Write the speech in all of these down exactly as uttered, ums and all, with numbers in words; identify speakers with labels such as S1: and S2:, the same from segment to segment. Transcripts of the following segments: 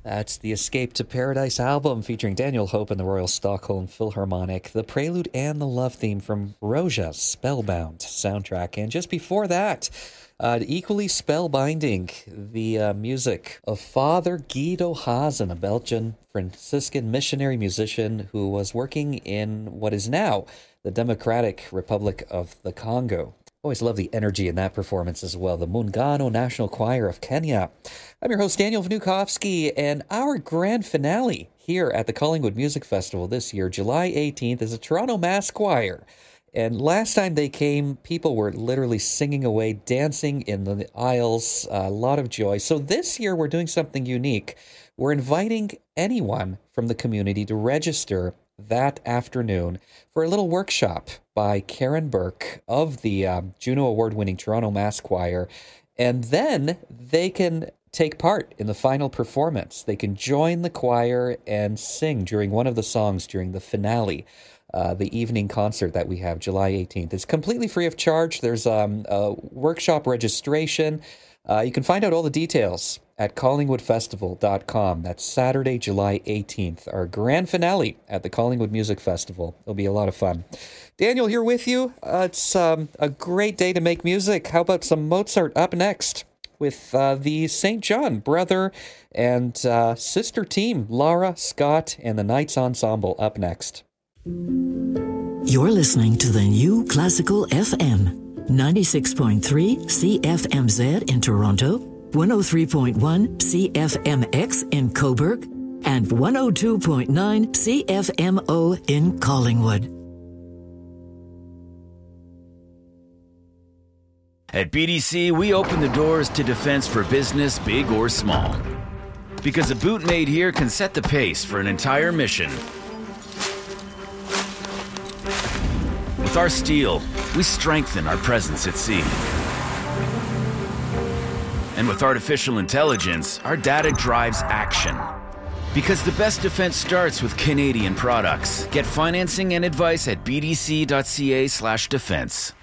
S1: That's the Escape to Paradise album featuring Daniel Hope and the Royal Stockholm Philharmonic, the prelude and the love theme from Roja's Spellbound soundtrack. And just before that, uh, equally spellbinding, the uh, music of Father Guido Hazen, a Belgian Franciscan missionary musician who was working in what is now the Democratic Republic of the Congo. Always love the energy in that performance as well. The Muungano National Choir of Kenya. I'm your host, Daniel Vnukovsky, and our grand finale here at the Collingwood Music Festival this year, July eighteenth, is a Toronto Mass Choir. And last time they came, people were literally singing away, dancing in the aisles, a lot of joy. So this year we're doing something unique. We're inviting anyone from the community to register that afternoon for a little workshop by Karen Burke of the um, Juno Award-winning Toronto Mass Choir. And then they can take part in the final performance. They can join the choir and sing during one of the songs during the finale, uh, the evening concert that we have July eighteenth. It's completely free of charge. There's um, a workshop registration. Uh, you can find out all the details at collingwood festival dot com. That's Saturday, July eighteenth, our grand finale at the Collingwood Music Festival. It'll be a lot of fun. Daniel here with you. Uh, it's um, a great day to make music. How about some Mozart up next with uh, the Saint John brother and uh, sister team, Laura, Scott, and the Knights Ensemble up next.
S2: You're listening to the New Classical F M. ninety-six point three C F M Z in Toronto, one oh three point one C F M X in Cobourg, and one oh two point nine C F M O in Collingwood.
S3: At B D C, we open the doors to defense for business, big or small. Because a boot made here can set the pace for an entire mission. With our steel, we strengthen our presence at sea. And with artificial intelligence, our data drives action. Because the best defense starts with Canadian products. Get financing and advice at b d c dot c a slash defense.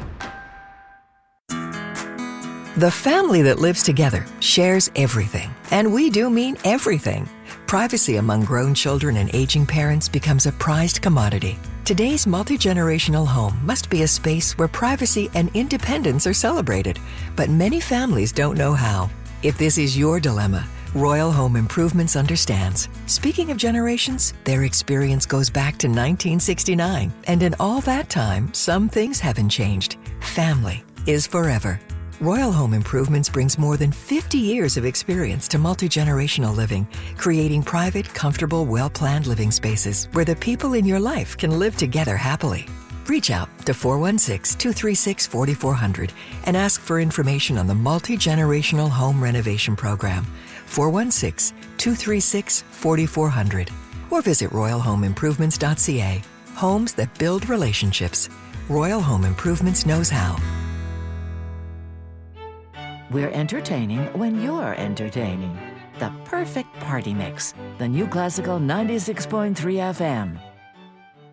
S4: The family that lives together shares everything. And we do mean everything. Privacy among grown children and aging parents becomes a prized commodity. Today's multi-generational home must be a space where privacy and independence are celebrated, but many families don't know how. If this is your dilemma, Royal Home Improvements understands. Speaking of generations, their experience goes back to nineteen sixty-nine, and in all that time, some things haven't changed. Family is forever. Royal Home Improvements brings more than fifty years of experience to multi-generational living, creating private, comfortable, well-planned living spaces where the people in your life can live together happily. Reach out to four one six, two three six, four four zero zero and ask for information on the Multi-Generational Home Renovation Program, four one six, two three six, four four zero zero, or visit royal home improvements dot c a. Homes that build relationships. Royal Home Improvements knows how.
S2: We're entertaining when you're entertaining. The perfect party mix. The New Classical ninety-six point three F M.